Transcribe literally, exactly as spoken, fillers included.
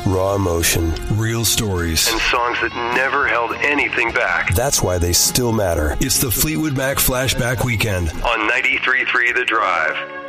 raw emotion, real stories, and songs that never held anything back. That's why they still matter. It's the Fleetwood Mac Flashback Weekend on ninety-three point three The Drive.